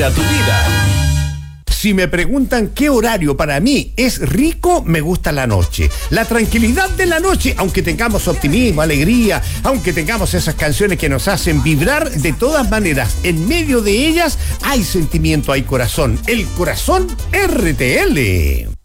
A tu vida. Si me preguntan qué horario para mí es rico, me gusta la noche. La tranquilidad de la noche, aunque tengamos optimismo, alegría, aunque tengamos esas canciones que nos hacen vibrar, de todas maneras, en medio de ellas hay sentimiento, hay corazón. El corazón RTL.